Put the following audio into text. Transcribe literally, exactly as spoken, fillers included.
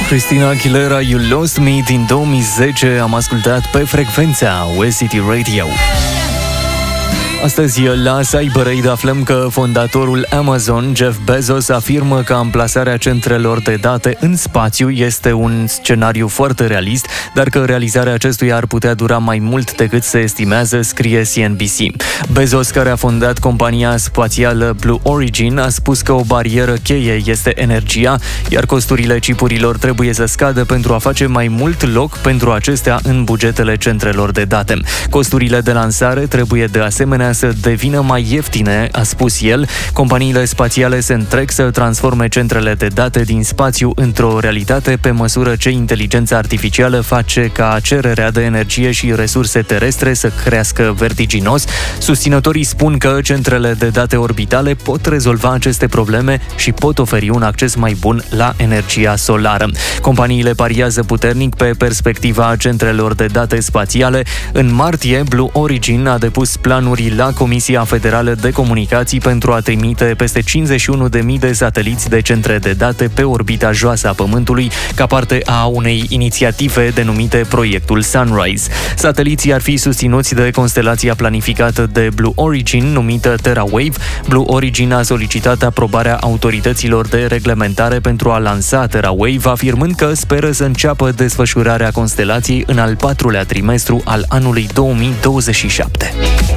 Christina Aguilera, You Lost Me, din două mii zece am ascultat pe frecvența West City Radio. Astăzi la CyberAid aflăm că fondatorul Amazon, Jeff Bezos, afirmă că amplasarea centrelor de date în spațiu este un scenariu foarte realist, dar că realizarea acestuia ar putea dura mai mult decât se estimează, scrie C N B C. Bezos, care a fondat compania spațială Blue Origin, a spus că o barieră cheie este energia, iar costurile chipurilor trebuie să scadă pentru a face mai mult loc pentru acestea în bugetele centrelor de date. Costurile de lansare trebuie de asemenea să devină mai ieftine, a spus el. Companiile spațiale se întreg să transforme centrele de date din spațiu într-o realitate pe măsură ce inteligența artificială face ca cererea de energie și resurse terestre să crească vertiginos. Susținătorii spun că centrele de date orbitale pot rezolva aceste probleme și pot oferi un acces mai bun la energia solară. Companiile pariază puternic pe perspectiva centrelor de date spațiale. În martie, Blue Origin a depus planuri la Comisia Federală de Comunicații pentru a trimite peste cincizeci și unu de mii de sateliți de centre de date pe orbita joasă a Pământului, ca parte a unei inițiative denumite Proiectul Sunrise. Sateliții ar fi susținuți de constelația planificată de Blue Origin, numită TerraWave. Blue Origin a solicitat aprobarea autorităților de reglementare pentru a lansa TerraWave, afirmând că speră să înceapă desfășurarea constelației în al patrulea trimestru al anului două mii douăzeci și șapte.